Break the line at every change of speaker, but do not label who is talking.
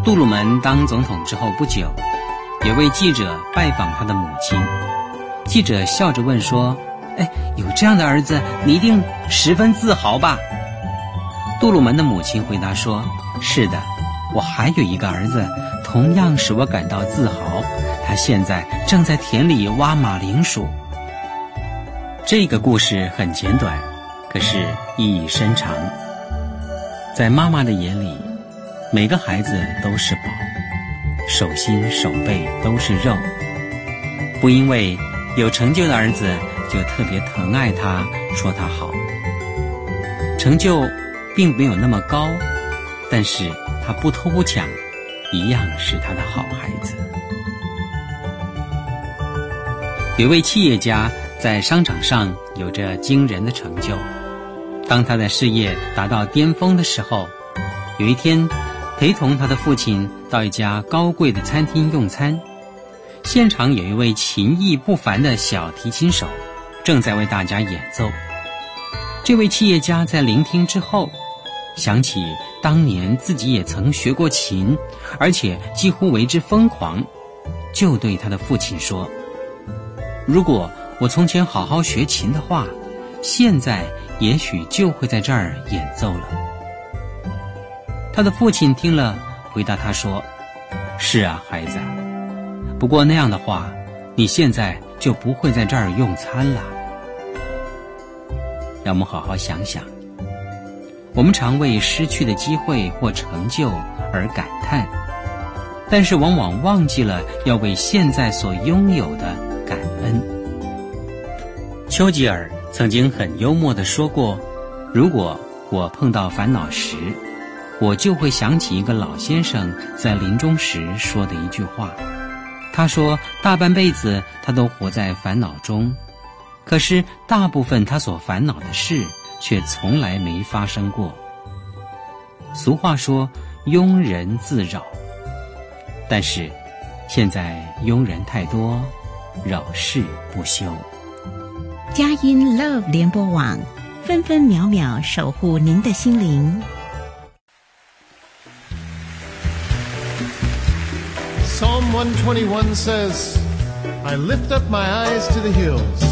杜鲁门当总统之后不久，有位记者拜访他的母亲。记者笑着问说：有这样的儿子，你一定十分自豪吧？杜鲁门的母亲回答说：是的，我还有一个儿子，同样使我感到自豪，他现在正在田里挖马铃薯。这个故事很简短，可是意义深长。在妈妈的眼里，每个孩子都是宝，手心手背都是肉。不因为有成就的儿子就特别疼爱他，说他好。成就并没有那么高，但是他不偷不抢，一样是他的好孩子。有位企业家在商场上有着惊人的成就，当他的事业达到巅峰的时候，有一天陪同他的父亲到一家高贵的餐厅用餐，现场有一位琴艺不凡的小提琴手正在为大家演奏。这位企业家在聆听之后，想起当年自己也曾学过琴，而且几乎为之疯狂，就对他的父亲说：如果我从前好好学琴的话，现在也许就会在这儿演奏了。他的父亲听了，回答他说：是啊，孩子，不过那样的话，你现在就不会在这儿用餐了。让我们好好想想，我们常为失去的机会或成就而感叹，但是往往忘记了要为现在所拥有的感恩。丘吉尔曾经很幽默地说过，如果我碰到烦恼时，我就会想起一个老先生在临终时说的一句话。他说大半辈子他都活在烦恼中，可是大部分他所烦恼的事却从来没发生过。俗话说庸人自扰，但是现在庸人太多，扰事不休。
佳音 Love 联播网，分分秒秒守护您的心灵。
Psalm 121 says, I lift up my eyes to the hills.